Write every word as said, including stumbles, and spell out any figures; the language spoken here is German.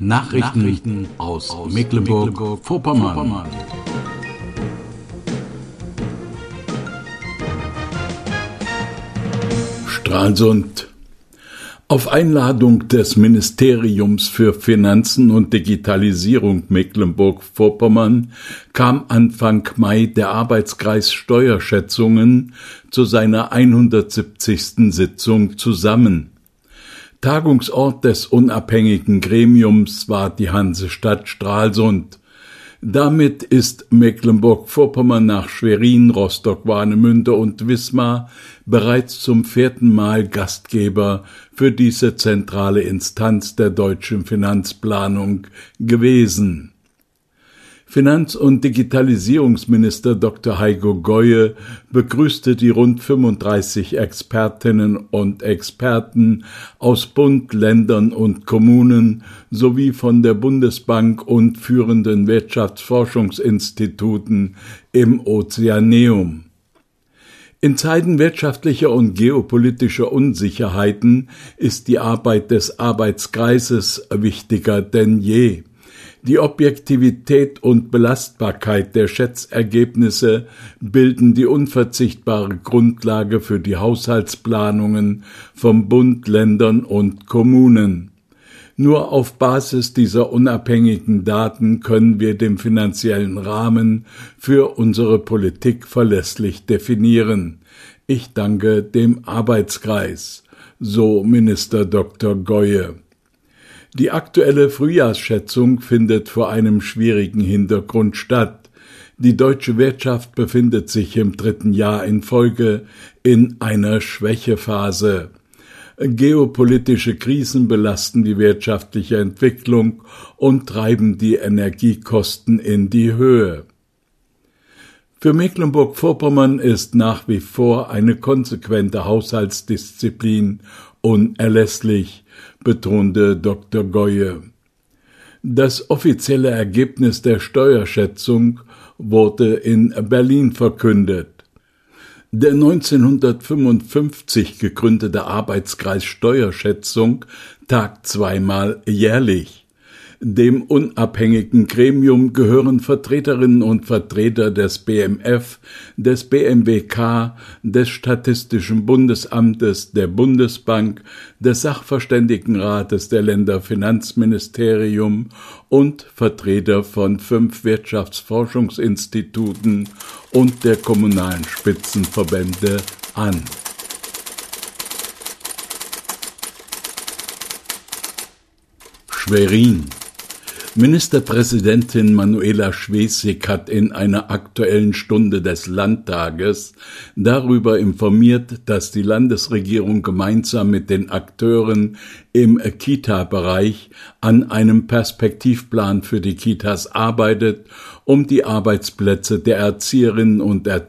Nachrichten, Nachrichten aus, aus Mecklenburg-Vorpommern. Mecklenburg Stralsund. Auf Einladung des Ministeriums für Finanzen und Digitalisierung Mecklenburg-Vorpommern kam Anfang Mai der Arbeitskreis Steuerschätzungen zu seiner hundertsiebzigsten Sitzung zusammen. Tagungsort des unabhängigen Gremiums war die Hansestadt Stralsund. Damit ist Mecklenburg-Vorpommern nach Schwerin, Rostock-Warnemünde und Wismar bereits zum vierten Mal Gastgeber für diese zentrale Instanz der deutschen Finanzplanung gewesen. Finanz- und Digitalisierungsminister Doktor Heiko Goye begrüßte die rund fünfunddreißig Expertinnen und Experten aus Bund, Ländern und Kommunen sowie von der Bundesbank und führenden Wirtschaftsforschungsinstituten im Ozeaneum. In Zeiten wirtschaftlicher und geopolitischer Unsicherheiten ist die Arbeit des Arbeitskreises wichtiger denn je. Die Objektivität und Belastbarkeit der Schätzergebnisse bilden die unverzichtbare Grundlage für die Haushaltsplanungen von Bund, Ländern und Kommunen. Nur auf Basis dieser unabhängigen Daten können wir den finanziellen Rahmen für unsere Politik verlässlich definieren. Ich danke dem Arbeitskreis, so Minister Doktor Goye. Die aktuelle Frühjahrsschätzung findet vor einem schwierigen Hintergrund statt. Die deutsche Wirtschaft befindet sich im dritten Jahr in Folge in einer Schwächephase. Geopolitische Krisen belasten die wirtschaftliche Entwicklung und treiben die Energiekosten in die Höhe. Für Mecklenburg-Vorpommern ist nach wie vor eine konsequente Haushaltsdisziplin unerlässlich, betonte Doktor Goye. Das offizielle Ergebnis der Steuerschätzung wurde in Berlin verkündet. Der neunzehnhundertfünfundfünfzig gegründete Arbeitskreis Steuerschätzung tagt zweimal jährlich. Dem unabhängigen Gremium gehören Vertreterinnen und Vertreter des B M F, des B M W K, des Statistischen Bundesamtes, der Bundesbank, des Sachverständigenrates der Länderfinanzministerium und Vertreter von fünf Wirtschaftsforschungsinstituten und der kommunalen Spitzenverbände an. Schwerin. Ministerpräsidentin Manuela Schwesig hat in einer Aktuellen Stunde des Landtages darüber informiert, dass die Landesregierung gemeinsam mit den Akteuren im Kita-Bereich an einem Perspektivplan für die Kitas arbeitet, um die Arbeitsplätze der Erzieherinnen und Erzieher